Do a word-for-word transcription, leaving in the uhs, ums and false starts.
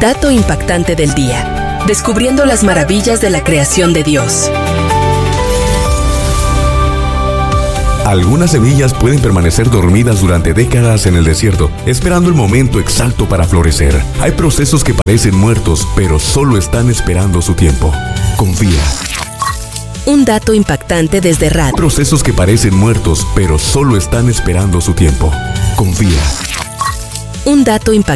Dato impactante del día. Descubriendo las maravillas de la creación de Dios. Algunas semillas pueden permanecer dormidas durante décadas en el desierto, esperando el momento exacto para florecer. Hay procesos que parecen muertos, pero solo están esperando su tiempo. Confía. Un dato impactante desde Radio. Procesos que parecen muertos, pero solo están esperando su tiempo. Confía. Un dato impactante.